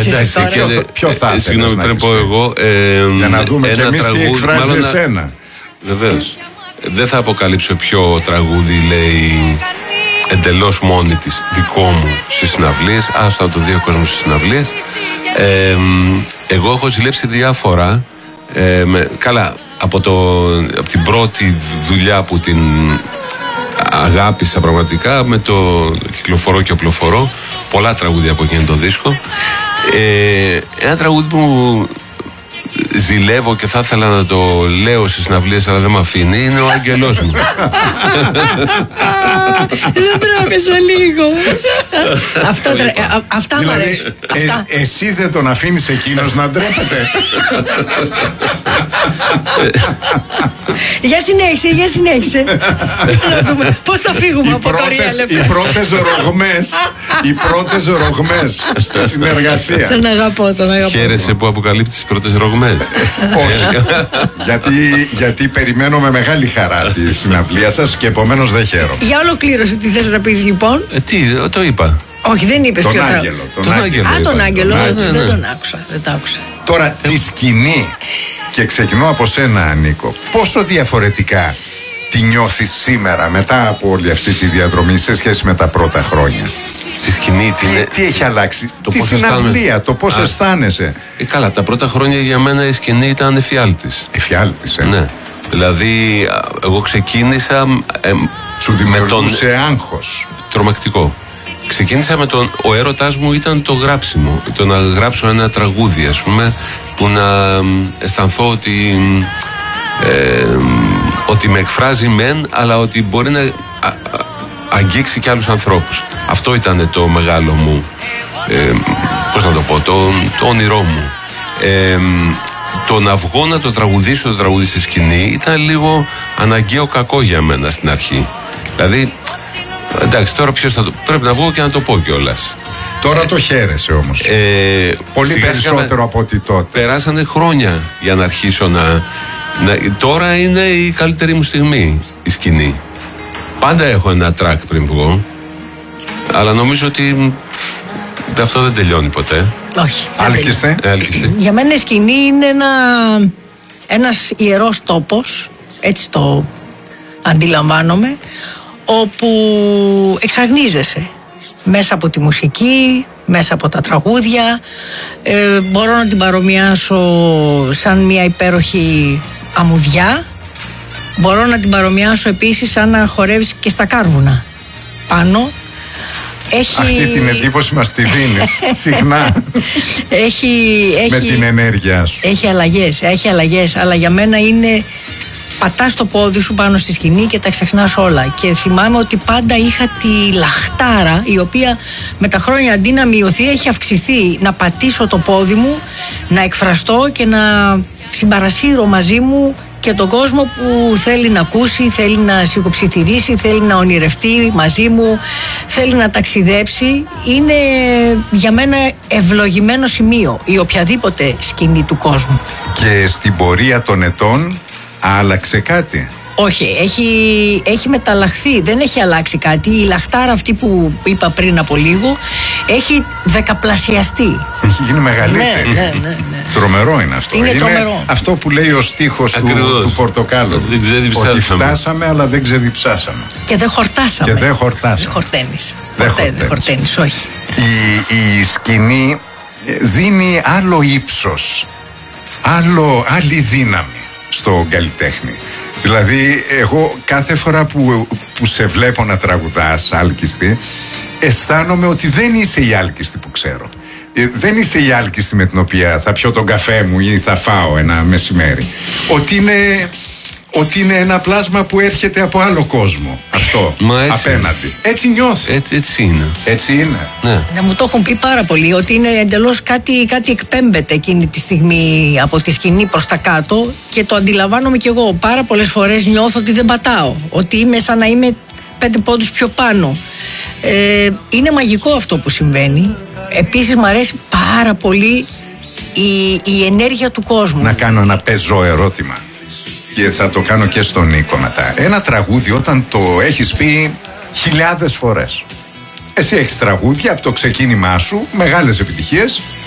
εσύ τώρα. Ποιο θα ήθελες? Συγγνώμη, πρέπει να πω εγώ. Για να δούμε και εμείς τι εκφράζει εσένα. Βεβαίως. Δεν θα αποκαλύψω ποιο τραγούδι λέει εντελώς μόνη της, δικό μου στις συναυλίες. Άστο να το δει ο κόσμος στις συναυλίες. Εγώ έχω ζηλέψει διάφορα. Καλά, από την πρώτη δουλειά που την αγάπησα πραγματικά, με το κυκλοφορώ και οπλοφορώ, πολλά τραγούδια από εκείνο το δίσκο. Ένα τραγούδι που ζηλεύω και θα ήθελα να το λέω στις συναυλίες, αλλά δεν με αφήνει, είναι ο Άγγελός μου. Δεν τρέπεσαι λίγο. Αυτά μου αρέσουν. Εσύ δεν τον αφήνεις εκείνος να ντρέπεται? Για συνέχισε. Πώς θα φύγουμε από το Real FM? Οι πρώτες ρογμές στη συνεργασία. Τον αγαπώ. Χαίρεσαι που αποκαλύπτεις τις πρώτες ρογμές? Όχι. Γιατί περιμένω με μεγάλη χαρά τη συναυλία σας και επομένως δεν χαίρομαι. Για ολοκλήρωση τι θες να πεις λοιπόν? Το είπα. Όχι, δεν είπες Τον ποιο Άγγελο. Τον Άγγελο, δεν τον άκουσα. Τώρα τη σκηνή, και ξεκινώ από σένα, Νίκο, πόσο διαφορετικά τη νιώθεις σήμερα μετά από όλη αυτή τη διαδρομή σε σχέση με τα πρώτα χρόνια? Τη σκηνή, τι έχει αλλάξει? Τη συναυλία, το πώς αισθάνεσαι? Καλά, τα πρώτα χρόνια για μένα η σκηνή ήταν εφιάλτης. Εφιάλτης, Ναι. Δηλαδή, εγώ ξεκίνησα. Σου δημιουργούσε άγχος? Τρομακτικό. Ξεκίνησα με ο έρωτάς μου ήταν το γράψιμο. Το να γράψω ένα τραγούδι, ας πούμε, που να αισθανθώ ότι με εκφράζει μεν, αλλά ότι μπορεί να αγγίξει και άλλους ανθρώπους. Αυτό ήταν το μεγάλο μου, πώς να το πω, το όνειρό μου. Το να βγω να το τραγουδήσω το τραγούδι στη σκηνή ήταν λίγο αναγκαίο κακό για μένα στην αρχή. Δηλαδή, εντάξει, τώρα πρέπει να βγω και να το πω κιόλας. Τώρα το χαίρεσαι όμως. Πολύ περισσότερο από ό,τι τότε. Περάσανε χρόνια για να αρχίσω τώρα είναι η καλύτερη μου στιγμή η σκηνή. Πάντα έχω ένα track πριν βγω, αλλά νομίζω ότι αυτό δεν τελειώνει ποτέ. Όχι. Άλκηστε. Για μένα η σκηνή είναι ένας ιερός τόπος, έτσι το αντιλαμβάνομαι, όπου εξαγνίζεσαι μέσα από τη μουσική, μέσα από τα τραγούδια. Μπορώ να την παρομοιάσω σαν μια υπέροχη αμμουδιά. Μπορώ να την παρομοιάσω επίσης σαν να χορεύεις και στα κάρβουνα πάνω. Αυτή την εντύπωση μας τη δίνεις συχνά. Με την ενέργειά σου. Έχει αλλαγές, αλλά για μένα είναι πατάς το πόδι σου πάνω στη σκηνή και τα ξεχνάς όλα. Και θυμάμαι ότι πάντα είχα τη λαχτάρα, η οποία με τα χρόνια αντί να μειωθεί έχει αυξηθεί, να πατήσω το πόδι μου, να εκφραστώ και να συμπαρασύρω μαζί μου και τον κόσμο που θέλει να ακούσει, θέλει να σιγοψιθυρίσει, θέλει να ονειρευτεί μαζί μου, θέλει να ταξιδέψει. Είναι για μένα ευλογημένο σημείο η οποιαδήποτε σκηνή του κόσμου. Και στην πορεία των ετών άλλαξε κάτι? Όχι, έχει μεταλλαχθεί, δεν έχει αλλάξει κάτι. Η λαχτάρα αυτή που είπα πριν από λίγο έχει δεκαπλασιαστεί. Έχει γίνει μεγαλύτερη. Ναι. Τρομερό είναι αυτό. Είναι τρομερό. Αυτό που λέει ο στίχος του Πορτοκάλου. Ότι φτάσαμε αλλά δεν ξεδιψάσαμε. Και δεν χορτάσαμε. Δεν χορταίνεις. Δεν χορταίνεις, όχι. Η σκηνή δίνει άλλο ύψος, άλλη δύναμη στον καλλιτέχνη. Δηλαδή εγώ κάθε φορά που σε βλέπω να τραγουδάς άλκιστη, αισθάνομαι ότι δεν είσαι η άλκιστη που ξέρω. Δεν είσαι η άλκιστη με την οποία θα πιω τον καφέ μου ή θα φάω ένα μεσημέρι. Ότι είναι ένα πλάσμα που έρχεται από άλλο κόσμο. Αυτό απέναντι. Έτσι νιώθω. Έτσι είναι. Έτσι είναι. Ναι. Να μου το έχουν πει πάρα πολύ ότι είναι εντελώς κάτι εκπέμπεται εκείνη τη στιγμή από τη σκηνή προς τα κάτω και το αντιλαμβάνομαι κι εγώ. Πάρα πολλές φορές νιώθω ότι δεν πατάω. Ότι είμαι σαν να είμαι 5 πόντους πιο πάνω. Είναι μαγικό αυτό που συμβαίνει. Επίσης μου αρέσει πάρα πολύ η ενέργεια του κόσμου. Να κάνω ένα πεζό ερώτημα. Και θα το κάνω και στον Νίκο μετά. Ένα τραγούδι όταν το έχεις πει χιλιάδες φορές. Εσύ έχεις τραγούδια από το ξεκίνημά σου, μεγάλες επιτυχίες,